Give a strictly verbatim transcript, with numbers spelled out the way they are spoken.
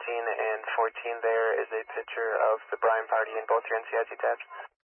thirteen and fourteen there is a picture of the Bryan party in both your N C I C tabs.